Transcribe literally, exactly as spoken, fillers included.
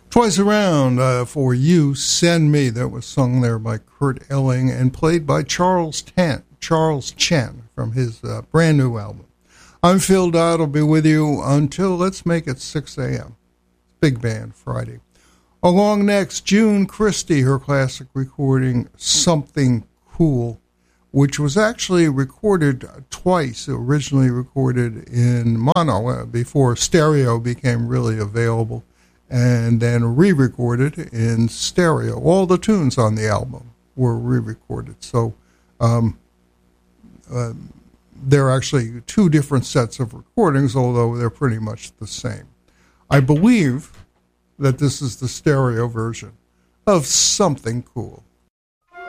Twice Around uh, for You, Send Me. That was sung there by Kurt Elling and played by Charles Ten, Charles Chen from his uh, brand new album. I'm Phil Dodd. I'll be with you until, let's make it six a.m. Big Band Friday. Along next, June Christie, her classic recording, Something Cool, which was actually recorded twice, originally recorded in mono uh, before stereo became really available, and then re-recorded in stereo. All the tunes on the album were re-recorded. So um, uh, they're actually two different sets of recordings, although they're pretty much the same. I believe that this is the stereo version of Something Cool.